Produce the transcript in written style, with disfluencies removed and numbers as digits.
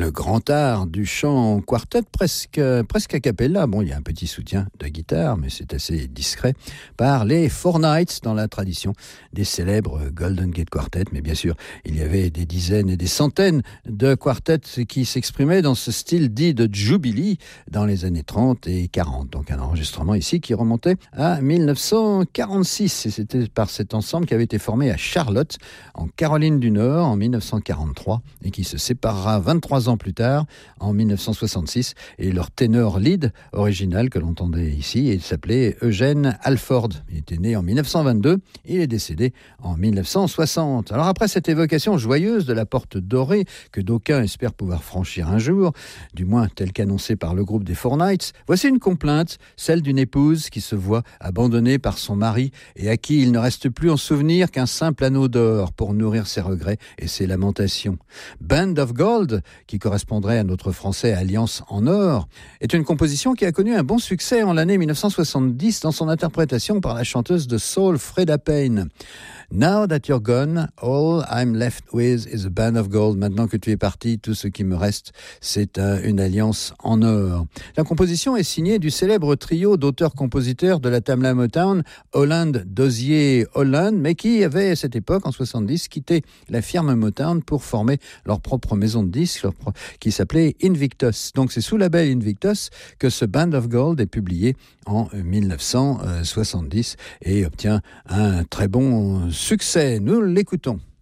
le grand art du chant quartet, presque a cappella. Bon, il y a un petit soutien de guitare, mais c'est assez discret, par les Four Knights dans la tradition des célèbres Golden Gate Quartet. Mais bien sûr, il y avait des dizaines et des centaines de quartets qui s'exprimaient dans ce style dit de Jubilee dans les années 30 et 40. Donc un enregistrement ici qui remontait à 1946. Et c'était par cet ensemble qui avait été formé à Charlotte, en Caroline du Nord, en 1943, et qui se séparera 23 ans plus tard, en 1966. Et leur ténor lead original que l'on entendait ici, il s'appelait Eugène Halford. Il était né en 1922, il est décédé en 1960. Alors après cette évocation joyeuse de la porte dorée que d'aucuns espèrent pouvoir franchir un jour, du moins telle qu'annoncée par le groupe des Four Knights, voici une complainte, celle d'une épouse qui se voit abandonnée par son mari et à qui il ne reste plus en souvenir qu'un simple anneau d'or pour nourrir ses regrets et ses lamentations. Band of Gold, qui correspondrait à notre français Alliance en or, est une composition qui a connu un bon succès en l'année 1970 dans son interprétation par la chanteuse de soul Freda Payne. Now that you're gone, all I'm left with is a band of gold. Maintenant que tu es parti, tout ce qui me reste, c'est une alliance en or. La composition est signée du célèbre trio d'auteurs-compositeurs de la Tamla Motown, Holland, Dozier, Holland, mais qui avait à cette époque, en 70, quitté la firme Motown pour former leur propre maison de disques qui s'appelait Invictus. Donc c'est sous label Invictus que ce Band of Gold est publié en 1970 et obtient un très bon succès. Nous l'écoutons.